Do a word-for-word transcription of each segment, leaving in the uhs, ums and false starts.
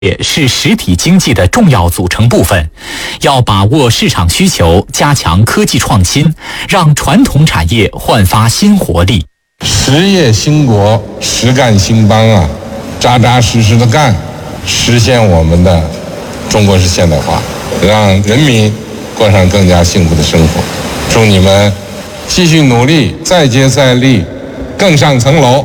也是实体经济的重要组成部分，要把握市场需求，加强科技创新，让传统产业焕发新活力。 实业兴国，实干兴邦啊，扎扎实实的干，实现我们的中国式现代化，让人民过上更加幸福的生活。祝你们继续努力，再接再厉，更上层楼。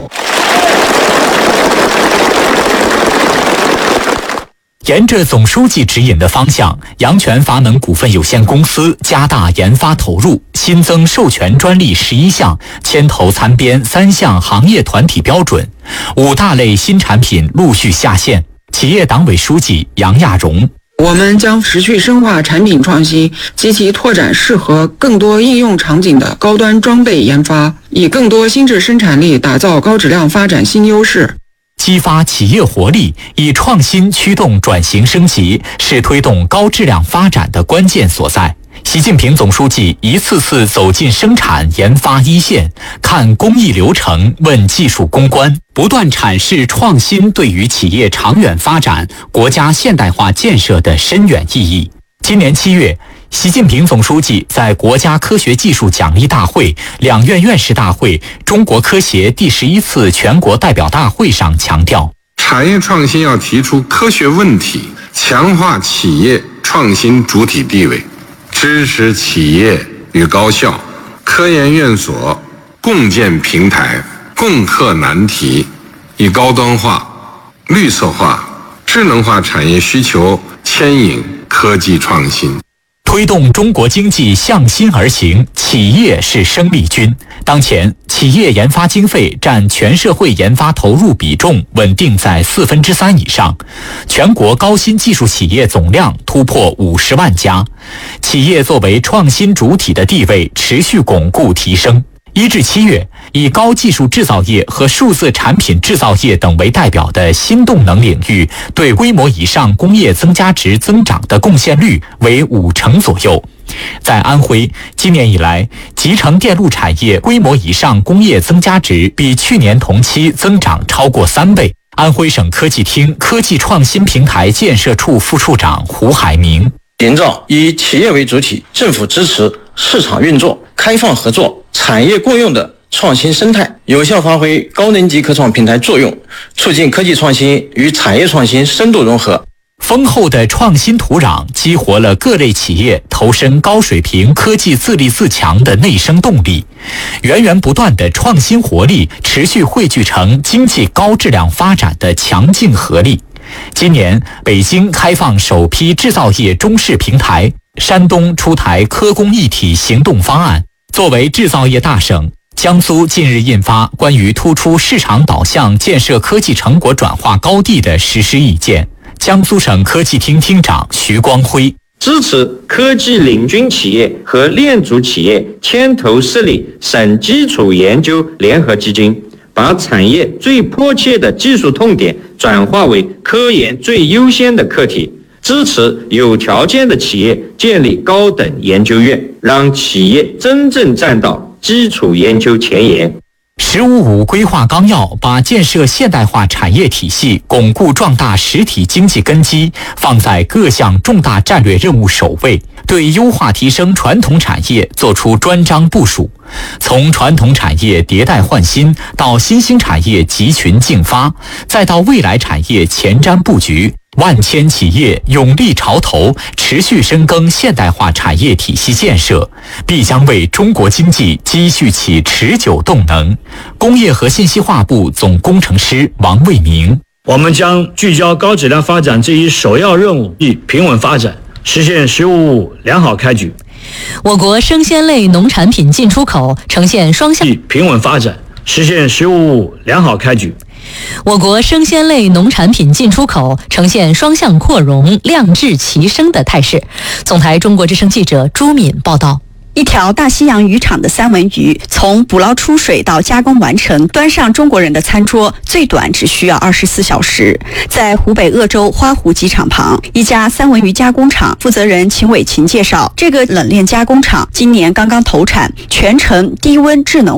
沿着总书记指引的方向，阳泉阀能股份有限公司加大研发投入，新增授权专利十一项，牵头参编三项行业团体标准，五大类新产品陆续下线。企业党委书记杨亚荣： 我们将持续深化产品创新，积极拓展适合更多应用场景的高端装备研发，以更多新质生产力打造高质量发展新优势。 激发企业活力，以创新驱动转型升级，是推动高质量发展的关键所在。习近平总书记一次次走进生产研发一线，看工艺流程，问技术攻关，不断阐释创新对于企业长远发展、国家现代化建设的深远意义。今年七月，习近平总书记在国家科学技术奖励大会、两院院士大会、中国科协第十一次全国代表大会上强调， 产业创新要提出科学问题，强化企业创新主体地位，支持企业与高校、科研院所共建平台，共克难题，以高端化、绿色化、智能化产业需求牵引科技创新。 推动中国经济向心而行，企业是生力军。当前，企业研发经费占全社会研发投入比重稳定在四分之三以上，全国高新技术企业总量突破五十万家，企业作为创新主体的地位持续巩固提升。一至七月，以高技术制造业和数字产品制造业等为代表的新动能领域，对规模以上工业增加值增长的贡献率为五成左右。在安徽，今年以来，集成电路产业规模以上工业增加值比去年同期增长超过三倍。安徽省科技厅科技创新平台建设处副处长胡海明： 营造以企业为主体、政府支持、市场运作、开放合作、产业共用的创新生态，有效发挥高能级科创平台作用，促进科技创新与产业创新深度融合。 丰厚的创新土壤激活了各类企业投身高水平科技自立自强的内生动力，源源不断的创新活力持续汇聚成经济高质量发展的强劲合力。今年，北京开放首批制造业中试平台，山东出台科工一体行动方案。作为制造业大省，江苏近日印发关于突出市场导向建设科技成果转化高地的实施意见。江苏省科技厅厅长徐光辉： 支持科技领军企业和链组企业牵头设立省基础研究联合基金，把产业最迫切的技术痛点转化为科研最优先的课题，支持有条件的企业建立高等研究院，让企业真正站到基础研究前沿。 十五五规划纲要把建设现代化产业体系、巩固壮大实体经济根基放在各项重大战略任务首位，对优化提升传统产业作出专章部署。从传统产业迭代换新到新兴产业集群竞发，再到未来产业前瞻布局，万千企业勇立潮头，持续深耕现代化产业体系建设，必将为中国经济积蓄起持久动能。工业和信息化部总工程师王卫明： 我们将聚焦高质量发展这一首要任务，以平稳发展，实现“十五五”良好开局。 我国生鲜类农产品进出口呈现双向平稳发展，实现“十五五”良好开局。 我国生鲜类农产品进出口呈现双向扩容、量质齐升的态势。总台中国之声记者朱敏报道。 一条大西洋渔场的三文鱼，从捕捞出水到加工完成，端上中国人的餐桌，最短只需要二十四小时。在湖北鄂州花湖机场旁，一家三文鱼加工厂负责人秦伟琴介绍，这个冷链加工厂今年刚刚投产，全程低温智能